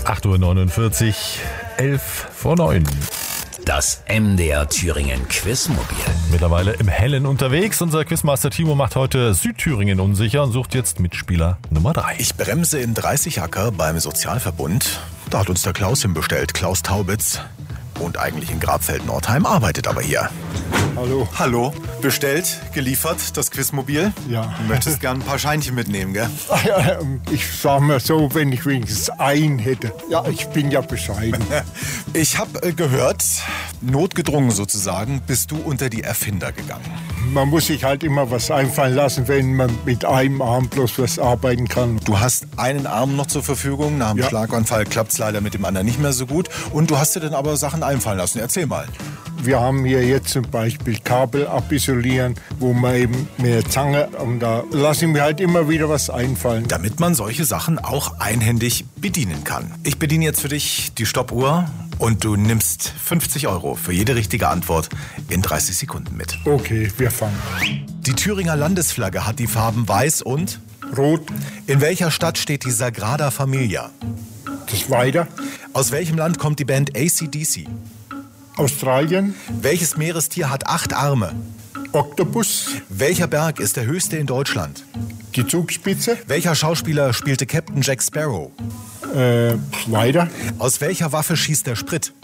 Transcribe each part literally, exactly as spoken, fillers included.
acht Uhr neunundvierzig, elf vor neun. Das M D R Thüringen Quizmobil. Mittlerweile im Hellen unterwegs. Unser Quizmaster Timo macht heute Südthüringen unsicher und sucht jetzt Mitspieler Nummer drei. Ich bremse in Dreißigacker beim Sozialverbund. Da hat uns der Klaus hinbestellt. Klaus Taubitz. Wohnt eigentlich in Grabfeld-Nordheim, arbeitet aber hier. Hallo. Hallo. Bestellt, geliefert, das Quizmobil? Ja. Du möchtest gern ein paar Scheinchen mitnehmen, gell? Ach ja, ich sag mal so, wenn ich wenigstens einen hätte. Ja, ich bin ja bescheiden. Ich habe äh, gehört, notgedrungen sozusagen, bist du unter die Erfinder gegangen. Man muss sich halt immer was einfallen lassen, wenn man mit einem Arm bloß was arbeiten kann. Du hast einen Arm noch zur Verfügung. Nach dem Ja. Schlaganfall klappt es leider mit dem anderen nicht mehr so gut. Und du hast dir dann aber Sachen einfallen lassen. Erzähl mal. Wir haben hier jetzt zum Beispiel Kabel abisolieren, wo man eben mehr Zange, und da lasse ich mir halt immer wieder was einfallen. Damit man solche Sachen auch einhändig bedienen kann. Ich bediene jetzt für dich die Stoppuhr und du nimmst fünfzig Euro für jede richtige Antwort in dreißig Sekunden mit. Okay, wir fangen. Die Thüringer Landesflagge hat die Farben weiß und... Rot, In welcher Stadt steht die Sagrada Familia? das weiter. Aus welchem Land kommt die Band A C D C? Australien, Welches Meerestier hat acht Arme? Oktopus, Welcher Berg ist der höchste in Deutschland? die Zugspitze, Welcher Schauspieler spielte Captain Jack Sparrow? äh, weiter. Aus welcher Waffe schießt der Sprit?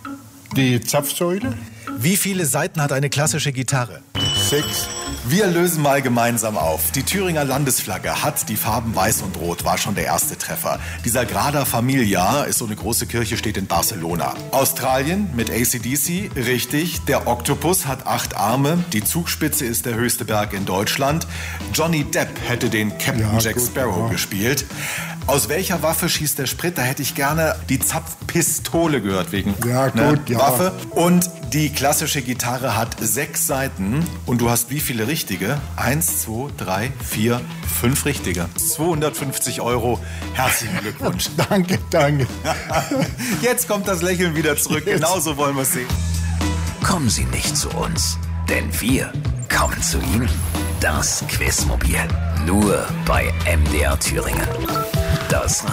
Die Zapfsäule, Wie viele Saiten hat eine klassische Gitarre? sechs. Wir lösen mal gemeinsam auf. Die Thüringer Landesflagge hat die Farben weiß und rot, war schon der erste Treffer. Die Sagrada Familia ist so eine große Kirche, steht in Barcelona. Australien mit A C D C, richtig. Der Oktopus hat acht Arme. Die Zugspitze ist der höchste Berg in Deutschland. Johnny Depp hätte den Captain Ja, Jack gut, Sparrow ja. gespielt. Aus welcher Waffe schießt der Sprit? Da hätte ich gerne die Zapfpistole gehört, wegen Ja, ne, gut, ja. Waffe. Und die klassische Gitarre hat sechs Saiten. Und du hast wie viele richtige? Eins, zwei, drei, vier, fünf richtige. zweihundertfünfzig Euro. Herzlichen Glückwunsch. Danke, danke. Jetzt kommt das Lächeln wieder zurück. Genauso wollen wir es sehen. Kommen Sie nicht zu uns, denn wir kommen zu Ihnen. Das Quizmobil. Nur bei M D R Thüringen. Das